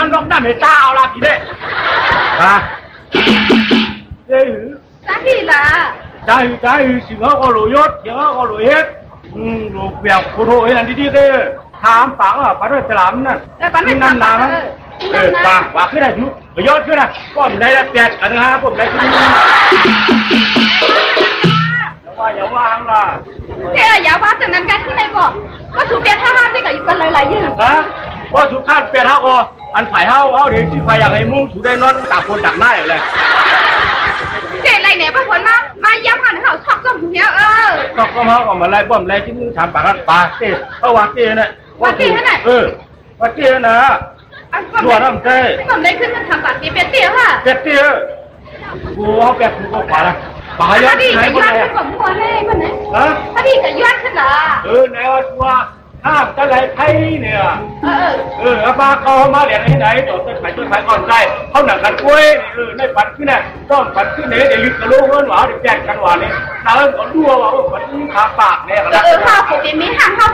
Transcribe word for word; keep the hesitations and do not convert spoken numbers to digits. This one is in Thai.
มันลงน้ำให้เจ้าละทีเด้อ่ะเฮ้ย啥地啦？ ใจใจสิงห์ก็หลุยยศสิงห์ก็หลุยเฮ็ดอืมหลุดเบี่ยงโคโถเอ็นดีๆเด้อถามปากอ่ะปากด้วยฉลามนั่นนั่นนาเออปากว่าขึ้นได้ยุยศขึ้นนะก้อนได้แล้วแปดกันนะก้อนได้ขึ้นแล้วว่าอย่าว่างล่ะ这个哑巴怎能干起来不？我随便他他这个一个来来人。 ฮะว่าสุขาดเปลี่ยนเขาก็อันไผ่เขาเอาเดี๋ยวที่ไฟอย่างไอ้มุ้งถูได้นอนตากคนตากหน้าอย่างไร这来呢不คนมามาย้ำกันเขาชอบก็หัวเออก็ก็เขาก็มาไล่ป้อมไล่ที่มึงถามปากกันปากเต้เขาว่าเต้เนี่ยว่าเต้เนี่ยเออว่าเต้นะตัวน้ำเต้ผมได้ขึ้นมาทำปากเปี้ยเตี้ยค่ะเปี้ยเตี้ยกูเอาแกกูก็ขวาละปากย้อนไหนคนไหนอ่ะผมหัวเลยคนไหนฮะถ้าพี่จะย้อนขึ้นเหรอเออแนวว่าห้ามจะไหลไทยเนี่ยเออเอออาบ้าเขามาเดี๋ยวไหนไหนตัวต้นไม้ต้นไม้ก่อนได้เขาหนังกันกล้วยเออในฝันขึ้นน่ะต้องฝันขึ้นเนี่ยเดี๋ยวลึกกระโลกเงินหวาเดี๋ยวแจกกันหวานเนี่ยน้าก็รั่วว่าฝันขาปากเนี่ยเออข้าวผมเป็นมีทางข้าว